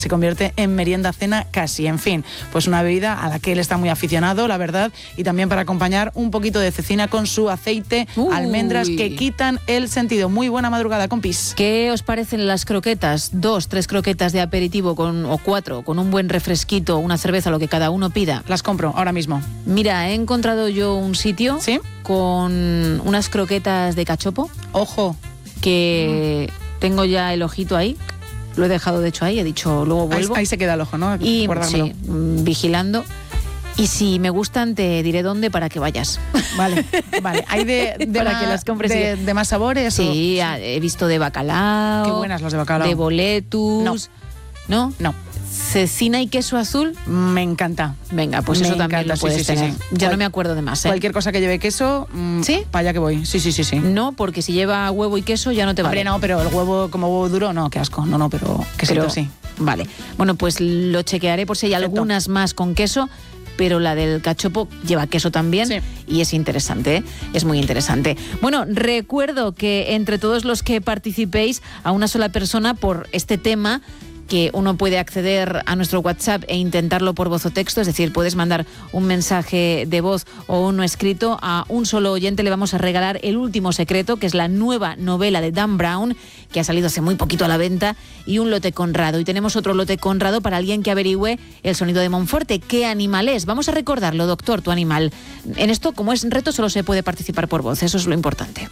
se convierte en merienda cena casi. En fin, pues una bebida a la que él está muy aficionado, la verdad, y también para acompañar un poquito de cecina con su aceite, almendras que quitan el sentido. Muy buena madrugada, compis. ¿Qué os parecen las croquetas? 2, 3 croquetas de aperitivo o 4, con un buen refresquito, una cerveza, lo que cada uno pida. Las compro ahora mismo. Mira, he encontrado yo un sitio con unas croquetas de cachopo. Ojo. Que tengo ya el ojito ahí. Lo he dejado, de hecho, ahí. He dicho, luego vuelvo. Ahí se queda el ojo, ¿no? Y sí, vigilando. Y si me gustan, te diré dónde para que vayas. Vale. ¿Hay para que las compres de más sabores? Sí, he visto de bacalao. Qué buenas las de bacalao. De boletus. ¿No? No. Cecina y queso azul. Me encanta. Venga, pues eso también lo puedes tener. Ya no me acuerdo de más. Cualquier cosa que lleve queso, ¿sí? Para allá que voy. Sí. No, porque si lleva huevo y queso ya no te vale. Hombre, no, pero el huevo como huevo duro, no, qué asco. No, pero quesito sí. Vale. Bueno, pues lo chequearé por si hay algunas más con queso, pero la del cachopo lleva queso también y es interesante, ¿eh? Es muy interesante. Bueno, recuerdo que entre todos los que participéis, a una sola persona por este tema, que uno puede acceder a nuestro WhatsApp e intentarlo por voz o texto, es decir, puedes mandar un mensaje de voz o uno escrito. A un solo oyente le vamos a regalar El último secreto, que es la nueva novela de Dan Brown, que ha salido hace muy poquito a la venta, y un lote Conrado. Y tenemos otro lote Conrado para alguien que averigüe el sonido de Monforte. ¿Qué animal es? Vamos a recordarlo, doctor, tu animal. En esto, como es reto, solo se puede participar por voz, eso es lo importante.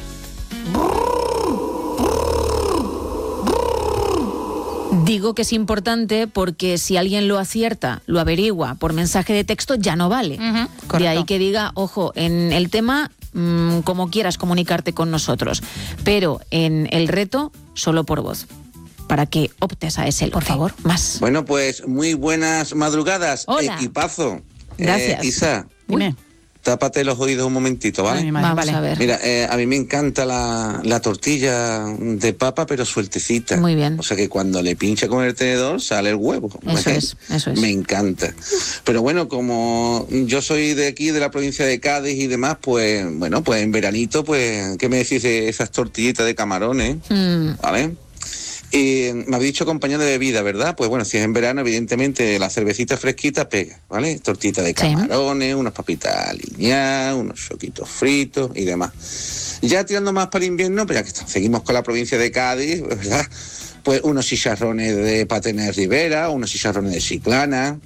Digo que es importante porque si alguien lo acierta, lo averigua por mensaje de texto, ya no vale. De ahí que diga, ojo, en el tema, como quieras comunicarte con nosotros, pero en el reto, solo por voz. Para que optes a ese, por favor, más. Bueno, pues muy buenas madrugadas. Hola. Equipazo. Gracias. Isa, dime. Tápate los oídos un momentito, ¿vale? Vamos a ver. Mira, a mí me encanta la tortilla de papa, pero sueltecita. Muy bien. O sea que cuando le pincha con el tenedor sale el huevo. Eso es. Me encanta. Pero bueno, como yo soy de aquí, de la provincia de Cádiz y demás, pues bueno, pues en veranito, pues, ¿qué me decís de esas tortillitas de camarones? ¿Vale? Y me habéis dicho acompañado de bebida, ¿verdad? Pues bueno, si es en verano, evidentemente la cervecita fresquita pega, ¿vale? Tortita de camarones, unas papitas aliñadas, unos choquitos fritos y demás. Ya tirando más para el invierno, pues ya que seguimos con la provincia de Cádiz, ¿verdad? Pues unos chicharrones de Patener Ribera, unos chicharrones de Chiclana,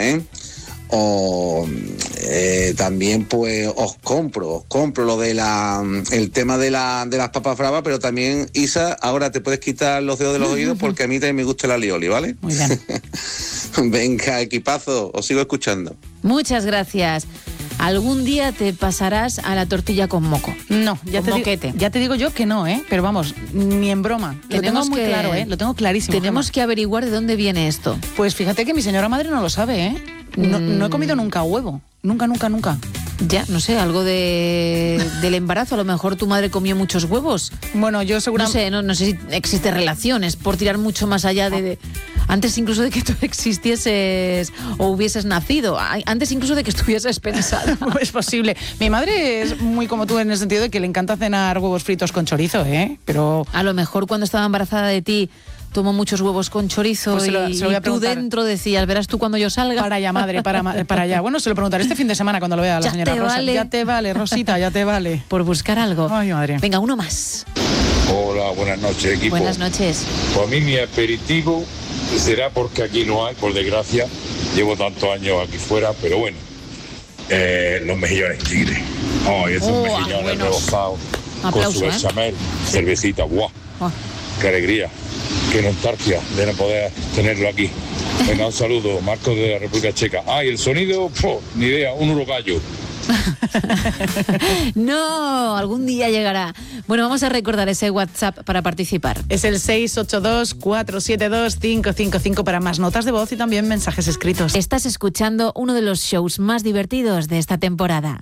O también pues os compro lo de el tema de las papas bravas, pero también, Isa, ahora te puedes quitar los dedos de los oídos porque a mí también me gusta la alioli, ¿vale? Muy bien. Venga, equipazo, os sigo escuchando. Muchas gracias. ¿Algún día te pasarás a la tortilla con moco? No, ya te digo yo que no, pero vamos, ni en broma. Lo tengo muy claro, lo tengo clarísimo. Tenemos que averiguar de dónde viene esto. Pues fíjate que mi señora madre no lo sabe, No he comido nunca huevo. Nunca. Ya, no sé, algo del embarazo. A lo mejor tu madre comió muchos huevos. Bueno, yo seguramente... No sé si existe relaciones por tirar mucho más allá de... Antes incluso de que tú existieses o hubieses nacido. Antes incluso de que estuvieses pensado. Es posible. Mi madre es muy como tú en el sentido de que le encanta cenar huevos fritos con chorizo, Pero... A lo mejor cuando estaba embarazada de ti... Tomó muchos huevos con chorizo pues y tú dentro decías, verás tú cuando yo salga. Para allá, madre, para allá. Bueno, se lo preguntaré este fin de semana cuando lo vea la señora Rosa. Ya te vale, Rosita, ya te vale. Por buscar algo. Ay, madre. Venga, uno más. Hola, buenas noches, equipo. Buenas noches. Pues a mí mi aperitivo será porque aquí no hay, por desgracia. Llevo tantos años aquí fuera, pero bueno. Los mejillones tigre. Ay, esos mejillones rebozados. Con su bechamel, cervecita, ¡guau! ¡Qué alegría! Qué nostalgia de no poder tenerlo aquí. Venga, un saludo, Marcos de la República Checa. Y el sonido, ni idea, un urogallo. No, algún día llegará. Bueno, vamos a recordar ese WhatsApp para participar. Es el 682-472-555 para más notas de voz y también mensajes escritos. Estás escuchando uno de los shows más divertidos de esta temporada.